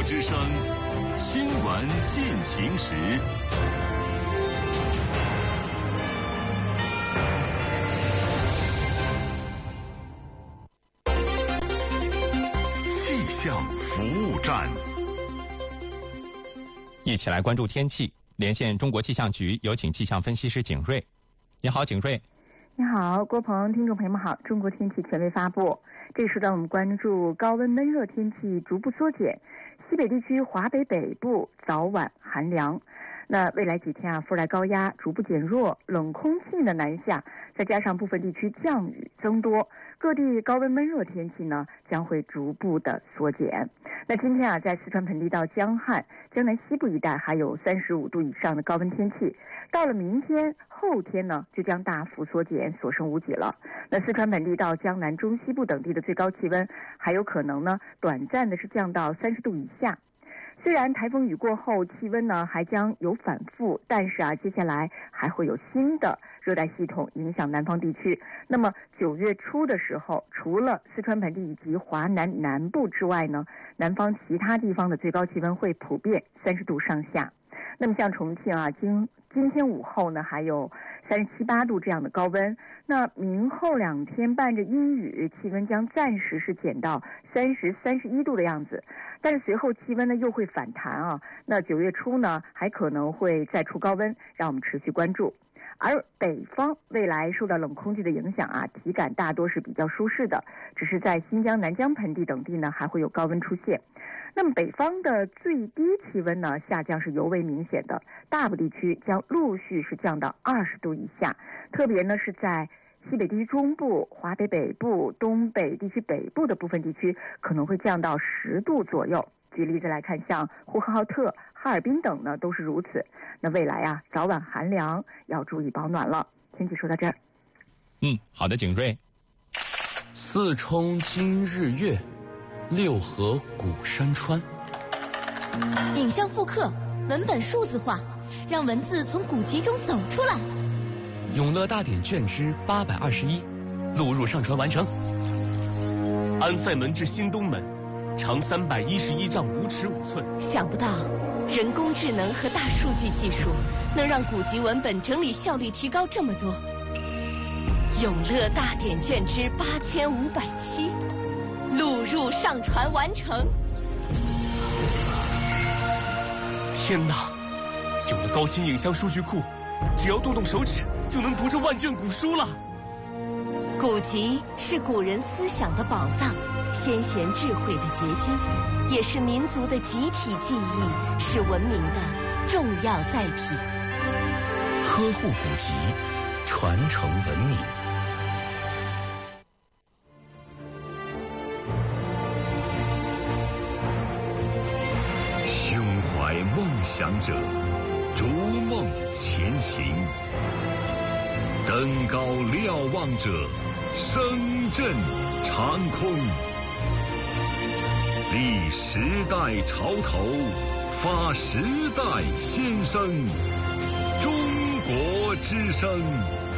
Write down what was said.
之声新闻进行时。气象服务站， 一起来关注天气。连线中国气象局，有请气象分析师景瑞。你好，景瑞。 你好，郭鹏，听众朋友们好。中国天气权威发布，这时段我们关注高温闷热天气逐步缩减，西北地区华北北部早晚寒凉。那未来几天副热高压逐步减弱，冷空气的南下，再加上部分地区降雨增多，各地高温闷热天气呢将会逐步的缩减。那今天在四川盆地到江汉、江南西部一带还有35度以上的高温天气，到了明天、后天呢就将大幅缩减，所剩无几了。那四川盆地到江南中西部等地的最高气温还有可能呢短暂的是降到30度以下。虽然台风雨过后气温呢还将有反复，但是接下来还会有新的热带系统影响南方地区。那么9月初的时候，除了四川盆地以及华南南部之外呢，南方其他地方的最高气温会普遍30度上下。那么像重庆今天午后呢还有37、8度这样的高温。那明后2天伴着阴雨，气温将暂时是减到30、31度的样子，但是随后气温呢又会反弹那9月初呢还可能会再出高温，让我们持续关注。而北方未来受到冷空气的影响体感大多是比较舒适的，只是在新疆、南疆盆地等地呢还会有高温出现。那么北方的最低气温呢下降是尤为明显的，大部地区将陆续是降到20度以下，特别呢是在西北地区中部、华北北部、东北地区北部的部分地区可能会降到10度左右。举例子来看，像呼和浩特、哈尔滨等呢都是如此。那未来早晚寒凉，要注意保暖了。天气说到这儿。 好的，景瑞。 四冲今日月，六合古山川。 影像复刻，文本数字化，让文字从古籍中走出来。 永乐大典卷之821，录入上传完成。 安塞门至新东门，长311丈5尺5寸。 想不到人工智能和大数据技术能让古籍文本整理效率提高这么多。永乐大典卷之8507，录入上传完成。 天哪，有了高清影像数据库，只要动动手指就能读这万卷古书了。 古籍是古人思想的宝藏，先贤智慧的结晶，也是民族的集体记忆，是文明的重要载体。 呵护古籍，传承文明。胸怀梦想者，逐梦前行；登高瞭望者，声震长空。立时代潮头，发时代先声。中国之声